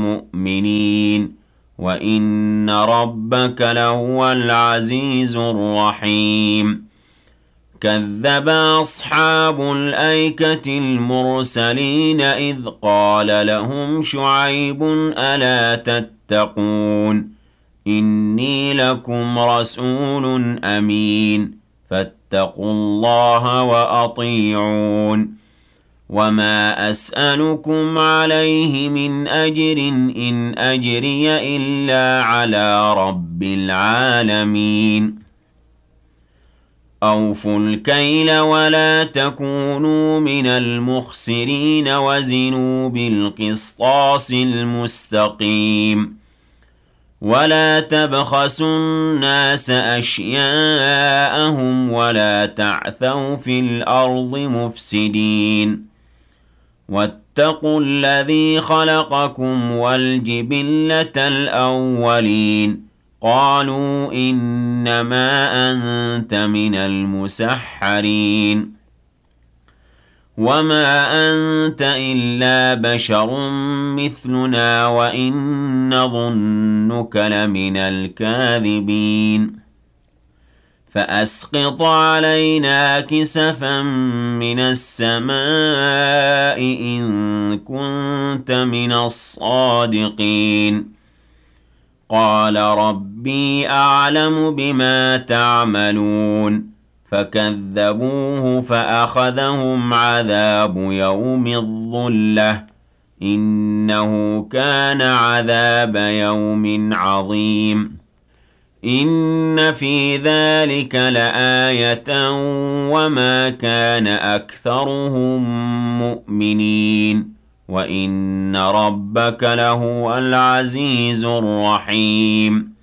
مُؤْمِنِينَ وَإِنَّ رَبَّكَ لَهُوَ الْعَزِيزُ الرَّحِيمُ كَذَّبَ أَصْحَابُ الْأَيْكَةِ الْمُرْسَلِينَ إِذْ قَالَ لَهُمْ شُعَيْبٌ أَلَا تَتَّقُونَ إِنِّي لَكُمْ رَسُولٌ أَمِينٌ فَاتَّقُوا اللَّهَ وَأَطِيعُونِ وَمَا أَسْأَلُكُمْ عَلَيْهِ مِنْ أَجْرٍ إِنْ أَجْرِيَ إِلَّا عَلَى رَبِّ الْعَالَمِينَ أَوْفُوا الْكَيْلَ وَلَا تَكُونُوا مِنَ الْمُخْسِرِينَ وَزِنُوا بِالْقِسْطَاسِ الْمُسْتَقِيمِ وَلَا تَبْخَسُوا النَّاسَ أَشْيَاءَهُمْ وَلَا تَعْثَوْا فِي الْأَرْضِ مُفْسِدِينَ وَاتَّقُوا الَّذِي خَلَقَكُمْ وَالْجِبِلَّةَ الْأَوَّلِينَ قَالُوا إِنَّمَا أَنتَ مِنَ الْمُسَحَّرِينَ وَمَا أَنتَ إِلَّا بَشَرٌ مِثْلُنَا وَإِن نَّظُنُّكَ لَمِنَ الْكَاذِبِينَ فَأَسْقِطْ عَلَيْنَا كِسَفًا مِّنَ السَّمَاءِ إِن كُنتَ مِنَ الصَّادِقِينَ قَالَ رَبِّي أَعْلَمُ بِمَا تَعْمَلُونَ فَكَذَّبُوهُ فَأَخَذَهُمْ عَذَابُ يَوْمِ الظُّلَّةِ إِنَّهُ كَانَ عَذَابَ يَوْمٍ عَظِيمٍ إِنَّ فِي ذَلِكَ لَآيَةً وَمَا كَانَ أَكْثَرُهُم مُّؤْمِنِينَ وَإِنَّ رَبَّكَ لَهُوَ الْعَزِيزُ الرَّحِيمُ